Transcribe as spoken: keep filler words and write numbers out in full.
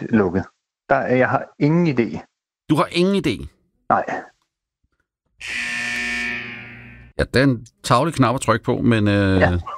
lukket. Der, jeg har ingen idé. Du har ingen idé? Nej. Ja, det er en tavlig knap at trykke på, men øh, Ja.